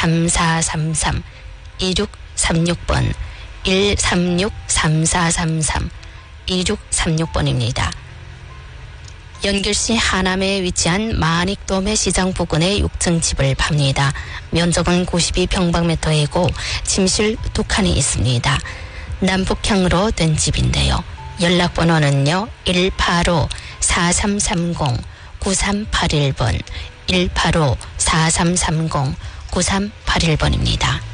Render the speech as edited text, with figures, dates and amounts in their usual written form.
3433 2636번 136-3433 2636번입니다. 연결시 하남에 위치한 마닉도매 시장 부근의 6층 집을 팝니다. 면적은 92평방미터이고 침실 2칸이 있습니다. 남북향으로 된 집인데요. 연락번호는요. 185-4330-9381번 185-4330-9381번입니다.